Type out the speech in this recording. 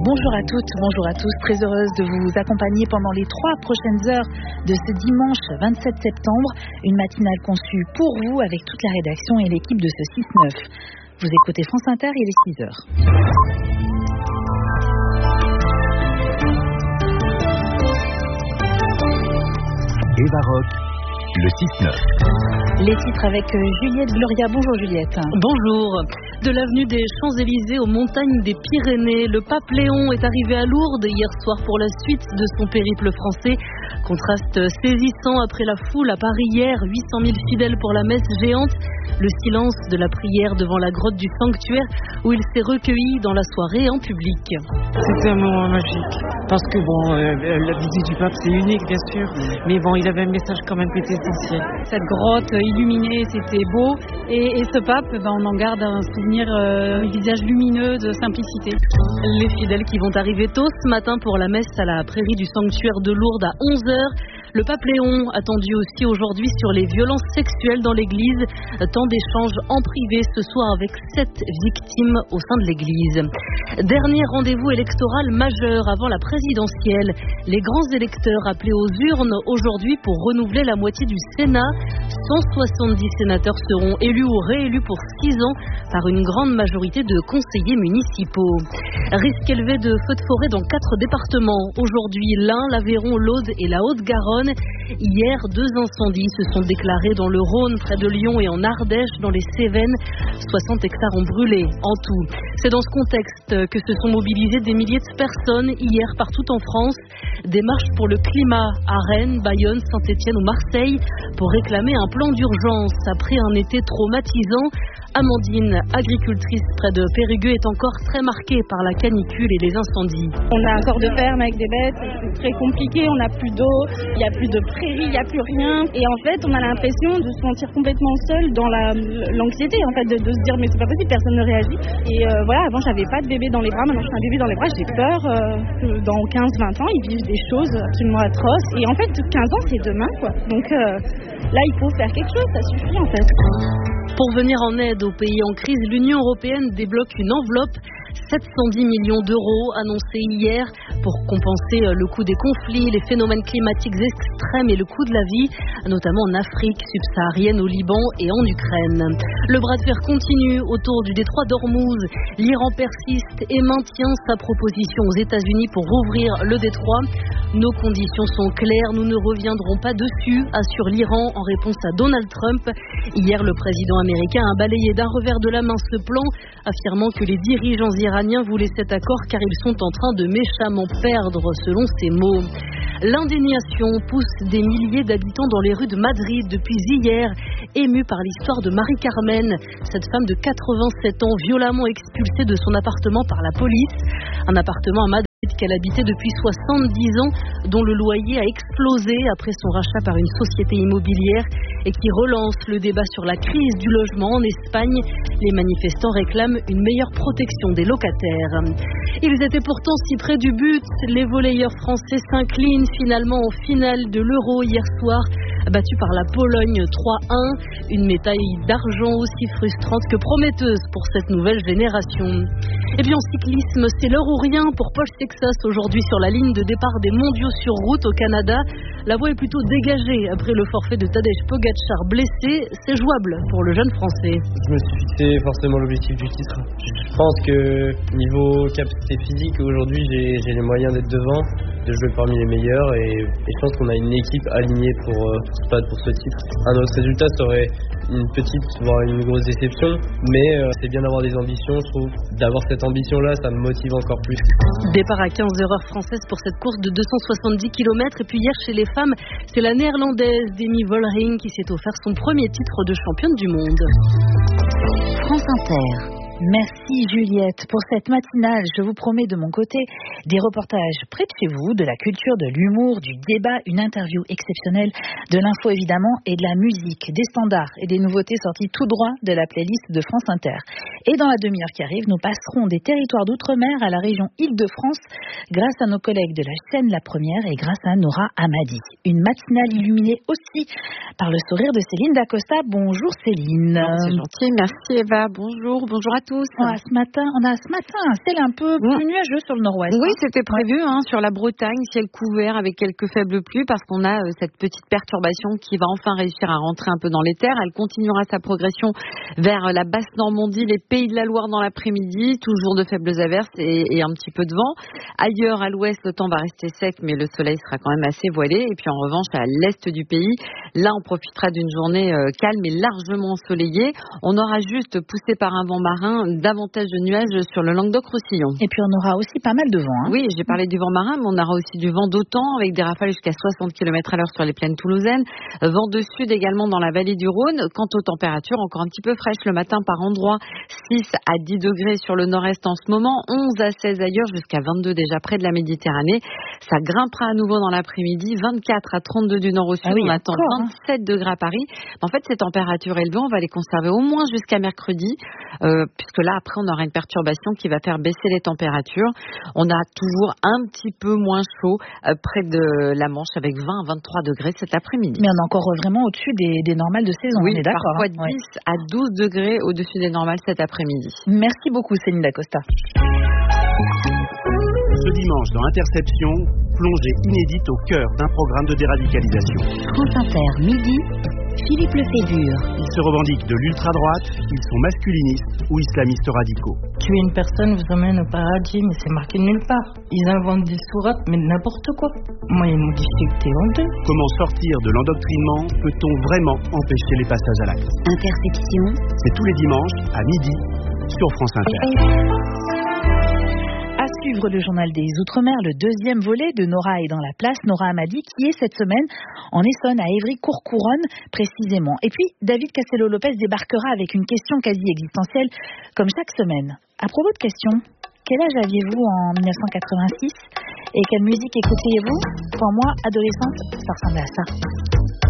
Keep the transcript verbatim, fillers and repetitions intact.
Bonjour à toutes, bonjour à tous. Très heureuse de vous accompagner pendant les trois prochaines heures de ce dimanche vingt-sept septembre. Une matinale conçue pour vous avec toute la rédaction et l'équipe de ce six neuf. Vous écoutez France Inter, il est six heures. Eva Rock, le six neuf. Les titres avec Juliette Gloria. Bonjour Juliette. Bonjour. De l'avenue des Champs-Élysées aux montagnes des Pyrénées, le pape Léon est arrivé à Lourdes hier soir pour la suite de son périple français. Contraste saisissant après la foule à Paris hier, huit cent mille fidèles pour la messe géante. Le silence de la prière devant la grotte du sanctuaire où il s'est recueilli dans la soirée en public. C'était un moment magique parce que bon, euh, la visite du pape c'est unique bien sûr, mais bon, il avait un message quand même qui était essentiel. Cette grotte illuminée, c'était beau, et, et ce pape, ben, on en garde un souvenir, euh, un visage lumineux de simplicité. Les fidèles qui vont arriver tôt ce matin pour la messe à la prairie du sanctuaire de Lourdes à onze heures. Le pape Léon attendu aussi aujourd'hui sur les violences sexuelles dans l'église. Tant d'échanges en privé ce soir avec sept victimes au sein de l'église. Dernier rendez-vous électoral majeur avant la présidentielle. Les grands électeurs appelés aux urnes aujourd'hui pour renouveler la moitié du Sénat. cent soixante-dix sénateurs seront élus ou réélus pour six ans par une grande majorité de conseillers municipaux. Risque élevé de feux de forêt dans quatre départements. Aujourd'hui, l'Ain, l'Aveyron, l'Aude et la Haute-Garonne. Hier, deux incendies se sont déclarés dans le Rhône, près de Lyon et en Ardèche, dans les Cévennes. soixante hectares ont brûlé en tout. C'est dans ce contexte que se sont mobilisés des milliers de personnes hier partout en France. Des marches pour le climat à Rennes, Bayonne, Saint-Étienne ou Marseille pour réclamer un plan d'urgence après un été traumatisant. Amandine, agricultrice près de Périgueux, est encore très marquée par la canicule et les incendies. On a un corps de ferme avec des bêtes, c'est très compliqué, on n'a plus d'eau, il n'y a plus de prairies, il n'y a plus rien. Et en fait, on a l'impression de se sentir complètement seul dans la, l'anxiété, en fait, de, de se dire mais c'est pas possible, personne ne réagit. Et euh, voilà, avant j'avais pas de bébé dans les bras, maintenant j'ai un bébé dans les bras, j'ai peur euh, que dans quinze vingt ans, ils vivent des choses absolument atroces. Et en fait, quinze ans, c'est demain, quoi. Donc euh, là, il faut faire quelque chose, ça suffit en fait. Pour venir en aide aux pays en crise, l'Union européenne débloque une enveloppe sept cent dix millions d'euros annoncés hier pour compenser le coût des conflits, les phénomènes climatiques extrêmes et le coût de la vie, notamment en Afrique subsaharienne, au Liban et en Ukraine. Le bras de fer continue autour du détroit d'Ormuz. L'Iran persiste et maintient sa proposition aux États-Unis pour rouvrir le détroit. Nos conditions sont claires, nous ne reviendrons pas dessus, assure l'Iran en réponse à Donald Trump. Hier, le président américain a balayé d'un revers de la main ce plan, affirmant que les dirigeants iraniens voulaient cet accord car ils sont en train de méchamment perdre, selon ses mots. L'indignation pousse des milliers d'habitants dans les rues de Madrid depuis hier, émus par l'histoire de Marie-Carmen, cette femme de quatre-vingt-sept ans violemment expulsée de son appartement par la police. Un appartement à Madrid qu'elle habitait depuis soixante-dix ans, dont le loyer a explosé après son rachat par une société immobilière et qui relance le débat sur la crise du logement en Espagne. Les manifestants réclament une meilleure protection des locataires. Ils étaient pourtant si près du but. Les volleyeurs français s'inclinent finalement en finale de l'Euro hier soir, battus par la Pologne trois un. Une médaille d'argent aussi frustrante que prometteuse pour cette nouvelle génération. Et puis en cyclisme, c'est l'heure ou rien pour Paul Sexas aujourd'hui sur la ligne de départ des mondiaux sur route au Canada. La voie est plutôt dégagée après le forfait de Tadej Pogačar blessé. C'est jouable pour le jeune Français. Je me suis fixé forcément l'objectif du titre. Je pense que niveau capacité physique, aujourd'hui j'ai, j'ai les moyens d'être devant, de jouer parmi les meilleurs et, et je pense qu'on a une équipe alignée pour, euh, pour ce titre. Un autre résultat serait une petite, voire une grosse déception, mais euh, c'est bien d'avoir des ambitions, je trouve. D'avoir cette ambition-là, ça me motive encore plus. Départ à quinze heures heure française pour cette course de deux cent soixante-dix kilomètres. Et puis hier, chez les femmes, c'est la néerlandaise Demi Vollering qui s'est offert son premier titre de championne du monde. France Inter. Merci Juliette pour cette matinale. Je vous promets de mon côté des reportages près de chez vous, de la culture, de l'humour, du débat, une interview exceptionnelle, de l'info évidemment et de la musique, des standards et des nouveautés sorties tout droit de la playlist de France Inter. Et dans la demi-heure qui arrive, nous passerons des territoires d'outre-mer à la région Île-de-France grâce à nos collègues de la chaîne La Première et grâce à Nora Hamadi. Une matinale illuminée aussi par le sourire de Céline Dacosta. Bonjour Céline. C'est gentil, merci Eva. Bonjour, bonjour à tous. Ouais, ce matin, on a ce matin un ciel un peu plus nuageux sur le nord-ouest. Oui, hein. c'était prévu hein, sur la Bretagne, ciel couvert avec quelques faibles pluies parce qu'on a euh, cette petite perturbation qui va enfin réussir à rentrer un peu dans les terres. Elle continuera sa progression vers la basse Normandie, les Pays de la Loire dans l'après-midi, toujours de faibles averses et, et un petit peu de vent. Ailleurs à l'ouest, le temps va rester sec, mais le soleil sera quand même assez voilé. Et puis en revanche, à l'est du pays, là on profitera d'une journée euh, calme et largement ensoleillée. On aura juste, poussé par un vent marin, davantage de nuages sur le Languedoc-Roussillon. Et puis on aura aussi pas mal de vent. Hein. Oui, j'ai parlé du vent marin, mais on aura aussi du vent d'autan avec des rafales jusqu'à soixante kilomètres à l'heure sur les plaines toulousaines. Vent de sud également dans la vallée du Rhône. Quant aux températures, encore un petit peu fraîches le matin par endroit, six à dix degrés sur le nord-est en ce moment, onze à seize ailleurs, jusqu'à vingt-deux déjà près de la Méditerranée. Ça grimpera à nouveau dans l'après-midi, vingt-quatre à trente-deux du nord au sud. Ah oui, on attend encore, vingt-sept hein. degrés à Paris. En fait, ces températures élevées, on va les conserver au moins jusqu'à mercredi, euh, puisque là, après, on aura une perturbation qui va faire baisser les températures. On a toujours un petit peu moins chaud euh, près de la Manche avec vingt à vingt-trois degrés cet après-midi. Mais on est encore vraiment au-dessus des, des normales de saison, oui, on est d'accord. Parfois hein. dix ouais. à douze degrés au-dessus des normales cet après-midi. Merci beaucoup Céline Dacosta. Ce dimanche dans Interception, plongée inédite au cœur d'un programme de déradicalisation. France Inter, midi, Philippe Lefébure. Ils se revendiquent de l'ultra-droite, ils sont masculinistes ou islamistes radicaux. Tuer une personne vous emmène au paradis, mais c'est marqué nulle part. Ils inventent des sourates, mais n'importe quoi. Moi, ils m'ont discuté en deux. Comment sortir de l'endoctrinement? Peut-on vraiment empêcher les passages à l'acte? Interception. C'est tous les dimanches à midi sur France Inter. À suivre le journal des Outre-mer, le deuxième volet de Nora est dans la place, Nora Hamadi, qui est cette semaine en Essonne, à Évry-Courcouronne précisément. Et puis, David Castello-Lopez débarquera avec une question quasi existentielle, comme chaque semaine. À propos de questions, quel âge aviez-vous en mille neuf cent quatre-vingt-six et quelle musique écoutiez-vous? Pour moi, adolescente, ça ressemblait à ça.